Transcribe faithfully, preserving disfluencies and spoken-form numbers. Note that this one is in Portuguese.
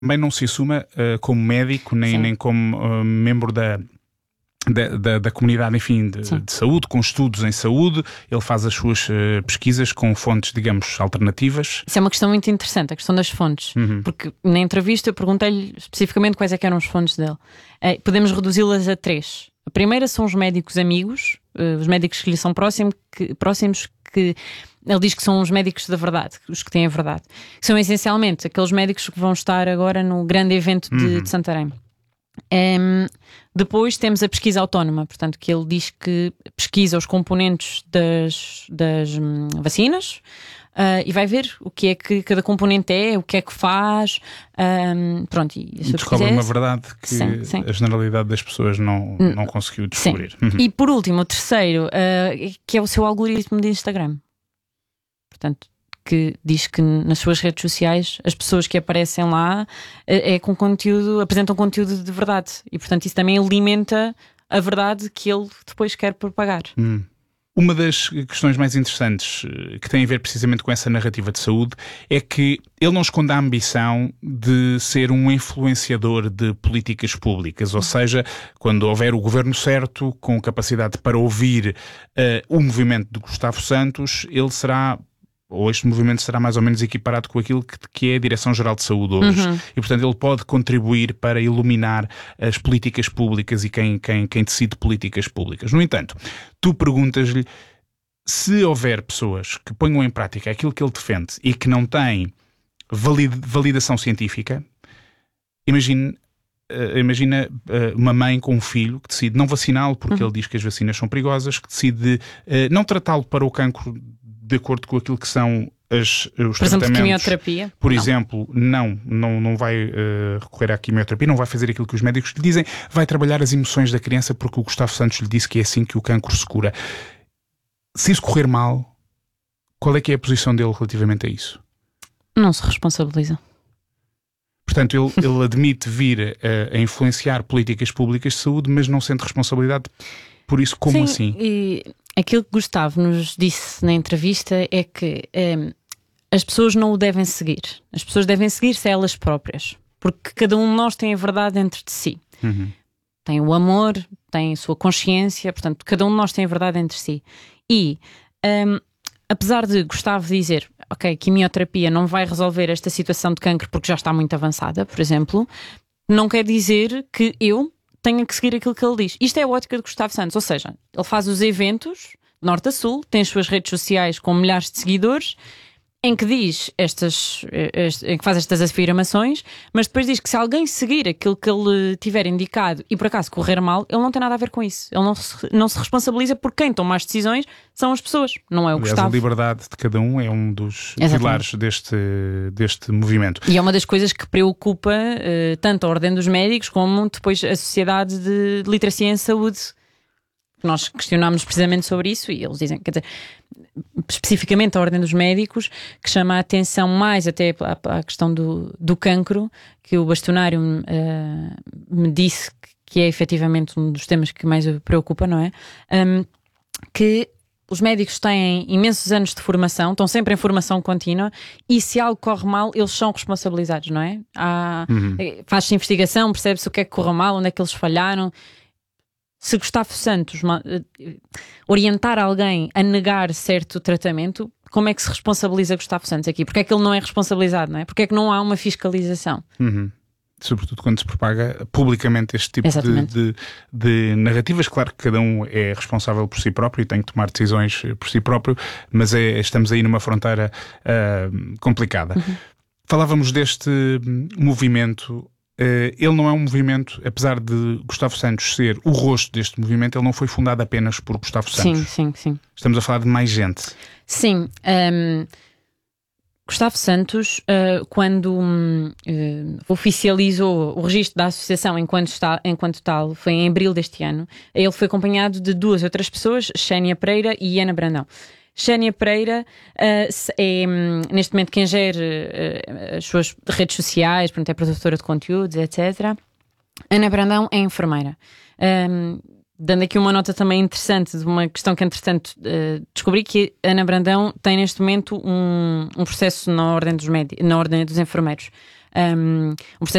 também não se assuma uh, como médico, nem, nem como uh, membro da, da, da, da comunidade, enfim, de, de saúde, com estudos em saúde. Ele faz as suas uh, pesquisas com fontes, digamos, alternativas. Isso é uma questão muito interessante, a questão das fontes. Uhum. Porque na entrevista eu perguntei-lhe especificamente quais é que eram as fontes dele. Uh, podemos reduzi-las a três. A primeira são os médicos amigos, uh, os médicos que lhe são próximo, que, próximos, que ele diz que são os médicos da verdade, os que têm a verdade. Que são essencialmente aqueles médicos que vão estar agora no grande evento de, uhum. de Santarém. Um, depois temos a pesquisa autónoma, portanto, que ele diz que pesquisa os componentes das, das hum, vacinas. Uh, e vai ver o que é que cada componente é, o que é que faz, um, pronto, e, e descobre uma verdade que sim, sim. a generalidade das pessoas não, não conseguiu descobrir. Uhum. E por último, o terceiro, uh, que é o seu algoritmo de Instagram. Portanto, que diz que nas suas redes sociais as pessoas que aparecem lá é, é com conteúdo, apresentam conteúdo de verdade, e portanto isso também alimenta a verdade que ele depois quer propagar. Hum. Uma das questões mais interessantes que tem a ver precisamente com essa narrativa de saúde é que ele não esconde a ambição de ser um influenciador de políticas públicas, ou seja, quando houver o governo certo, com capacidade para ouvir uh, o movimento de Gustavo Santos, ele será, ou este movimento será mais ou menos equiparado com aquilo que, que é a Direção-Geral de Saúde hoje. Uhum. E, portanto, ele pode contribuir para iluminar as políticas públicas e quem, quem, quem decide políticas públicas. No entanto, tu perguntas-lhe se houver pessoas que ponham em prática aquilo que ele defende e que não têm valid, validação científica. Imagine, uh, imagina uh, uma mãe com um filho que decide não vaciná-lo porque uhum. ele diz que as vacinas são perigosas, que decide uh, não tratá-lo para o cancro de acordo com aquilo que são as, os por exemplo, tratamentos. quimioterapia? Por não. exemplo, não, não, não vai uh, recorrer à quimioterapia, não vai fazer aquilo que os médicos lhe dizem, vai trabalhar as emoções da criança porque o Gustavo Santos lhe disse que é assim que o cancro se cura. Se isso correr mal, qual é que é a posição dele relativamente a isso? Não se responsabiliza. Portanto, ele, ele admite vir a, a influenciar políticas públicas de saúde, mas não sente responsabilidade por isso. Como Sim, assim? E aquilo que Gustavo nos disse na entrevista é que um, as pessoas não o devem seguir. As pessoas devem seguir-se a elas próprias. Porque cada um de nós tem a verdade dentro de si. Uhum. Tem o amor, tem a sua consciência, portanto, cada um de nós tem a verdade dentro de si. E, um, apesar de Gustavo dizer, ok, quimioterapia não vai resolver esta situação de cancro porque já está muito avançada, por exemplo, não quer dizer que eu tenha que seguir aquilo que ele diz. Isto é a ótica de Gustavo Santos, ou seja, ele faz os eventos de norte a sul, tem as suas redes sociais com milhares de seguidores, em que diz estas, em que faz estas afirmações, mas depois diz que se alguém seguir aquilo que ele tiver indicado e por acaso correr mal, ele não tem nada a ver com isso. Ele não se, não se responsabiliza por quem toma as decisões são as pessoas, não é o Aliás, Gustavo. a liberdade de cada um é um dos Exatamente. pilares deste, deste movimento. E é uma das coisas que preocupa uh, tanto a Ordem dos Médicos como depois a Sociedade de Literacia em Saúde. Nós questionámos precisamente sobre isso e eles dizem, quer dizer, especificamente a Ordem dos Médicos, que chama a atenção mais até à, à questão do, do cancro, que o bastonário uh, me disse que é efetivamente um dos temas que mais o preocupa, não é? Um, que os médicos têm imensos anos de formação, estão sempre em formação contínua e se algo corre mal, eles são responsabilizados, não é? Há, uhum. Faz-se investigação, percebe-se o que é que correu mal, onde é que eles falharam. Se Gustavo Santos orientar alguém a negar certo tratamento, como é que se responsabiliza Gustavo Santos aqui? Porque é que ele não é responsabilizado, não é? Porque é que não há uma fiscalização? Uhum. Sobretudo quando se propaga publicamente este tipo de, de, de narrativas. Claro que cada um é responsável por si próprio e tem que tomar decisões por si próprio, mas é, estamos aí numa fronteira uh, complicada. Uhum. Falávamos deste movimento. Uh, ele não é um movimento, apesar de Gustavo Santos ser o rosto deste movimento, ele não foi fundado apenas por Gustavo Santos. Sim, sim, sim. Estamos a falar de mais gente. Sim. Um, Gustavo Santos, uh, quando um, uh, oficializou o registro da associação enquanto, está, enquanto tal, foi em abril deste ano, ele foi acompanhado de duas outras pessoas, Xénia Pereira e Ana Brandão. Xénia Pereira uh, é neste momento quem gera uh, as suas redes sociais, portanto é produtora de conteúdos, etcétera. Ana Brandão é enfermeira. Um, dando aqui uma nota também interessante de uma questão que entretanto uh, descobri, que Ana Brandão tem neste momento um, um processo na ordem dos, médi- na ordem dos enfermeiros. um, um processo